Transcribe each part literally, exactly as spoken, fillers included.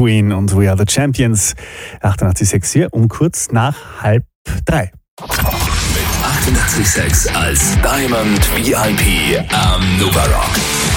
Queen und We Are The Champions. achtundachtzig Komma sechs hier um kurz nach halb drei. Mit achtundachtzig Komma sechs als Diamond V I P am Nova Rock.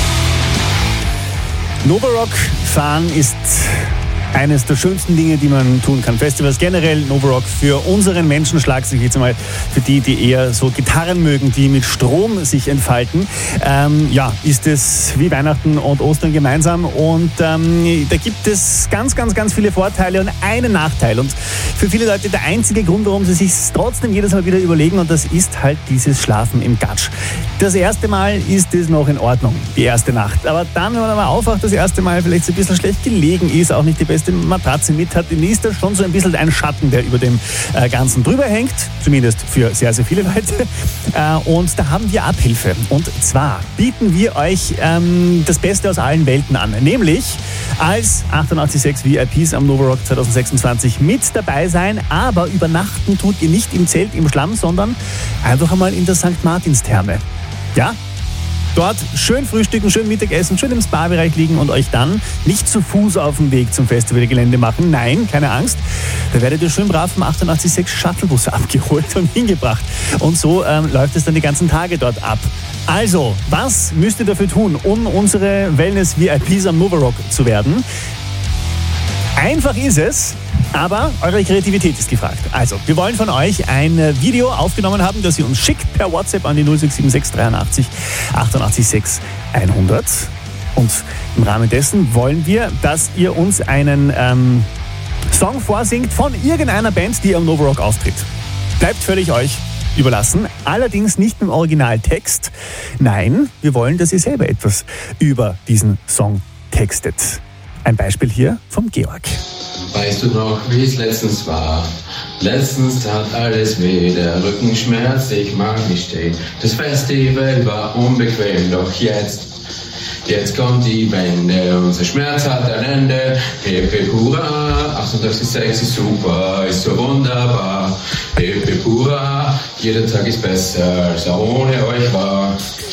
Nova Rock fahren ist eines der schönsten Dinge, die man tun kann. Festivals generell, Nova Rock für unseren Menschenschlag, sag ich jetzt mal, für die, die eher so Gitarren mögen, die mit Strom sich entfalten, ähm, ja, ist es wie Weihnachten und Ostern gemeinsam. Und ähm, da gibt es ganz, ganz, ganz viele Vorteile und einen Nachteil. Und für viele Leute der einzige Grund, warum sie sich trotzdem jedes Mal wieder überlegen, und das ist halt dieses Schlafen im Gatsch. Das erste Mal ist es noch in Ordnung, die erste Nacht. Aber dann, wenn man mal aufwacht, das erste Mal vielleicht so ein bisschen schlecht gelegen ist, auch nicht die beste Matratze mit hat, dann ist das schon so ein bisschen ein Schatten, der über dem äh, Ganzen drüber hängt, zumindest für sehr, sehr viele Leute. Äh, und da haben wir Abhilfe. Und zwar bieten wir euch ähm, das Beste aus allen Welten an, nämlich als achtundachtzig Komma sechs V I Ps am Nova Rock zwanzig sechsundzwanzig mit dabei sein, aber übernachten tut ihr nicht im Zelt, im Schlamm, sondern einfach einmal in der Sankt Martins-Therme. Ja? Dort schön frühstücken, schön Mittagessen, schön im Spa-Bereich liegen und euch dann nicht zu Fuß auf dem Weg zum Festivalgelände machen. Nein, keine Angst. Da werdet ihr schön brav vom achtundachtzig Komma sechs Shuttlebus abgeholt und hingebracht. Und so ähm, läuft es dann die ganzen Tage dort ab. Also, was müsst ihr dafür tun, um unsere Wellness-V I Ps am Nova Rock zu werden? Einfach ist es, aber eure Kreativität ist gefragt. Also, wir wollen von euch ein Video aufgenommen haben, das ihr uns schickt per WhatsApp an die null sechs sieben sechs dreiundachtzig achtundachtzig sechs hundert. Und im Rahmen dessen wollen wir, dass ihr uns einen ähm, Song vorsingt von irgendeiner Band, die am Nova Rock auftritt. Bleibt völlig euch überlassen, allerdings nicht mit dem Originaltext. Nein, wir wollen, dass ihr selber etwas über diesen Song textet. Ein Beispiel hier vom Georg. Weißt du noch, wie es letztens war? Letztens tat alles weh, der Rückenschmerz, ich mag nicht stehen. Das Festival war unbequem, doch jetzt, jetzt kommt die Wende. Unser Schmerz hat ein Ende. Hip hip hurra, achtundachtzig Komma sechs ist super, ist so wunderbar. Hip hip hurra, jeder Tag ist besser, als er ohne euch war.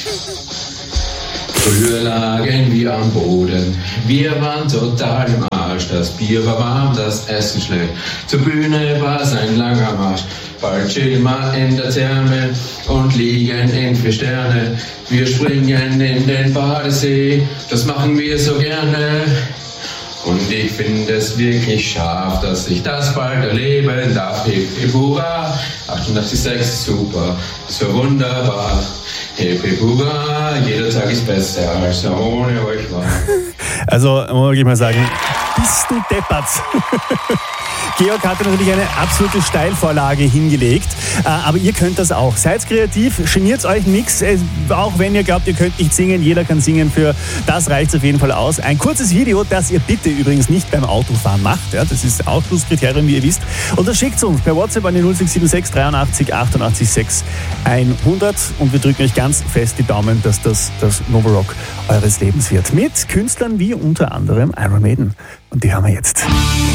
Früher lagen wir am Boden, wir waren total im Arsch. Das Bier war warm, das Essen schlecht, zur Bühne war es ein langer Marsch. Bald chillen wir in der Therme und liegen in vier Sterne. Wir springen in den Badesee, das machen wir so gerne. Und ich finde es wirklich scharf, dass ich das bald erleben darf. Hip hip hurra, achtundachtzig Komma sechs ist super, so wunderbar. Hip hip hurra, jeder Tag ist besser, als er ohne euch war. Also, muss ich mal sagen, bist du deppert. Georg hatte natürlich eine absolute Steilvorlage hingelegt, aber ihr könnt das auch. Seid kreativ, geniert euch nichts, auch wenn ihr glaubt, ihr könnt nicht singen, jeder kann singen, für das reicht es auf jeden Fall aus. Ein kurzes Video, das ihr bitte übrigens nicht beim Autofahren macht, ja, das ist Ausschlusskriterium, wie ihr wisst, und das schickt uns per WhatsApp an die null sechs sieben sechs dreiundachtzig achtundachtzig sechs hundert und wir drücken euch ganz fest die Daumen, dass das das Nova Rock eures Lebens wird. Mit Künstlern wie unter anderem Iron Maiden. Und die haben wir jetzt.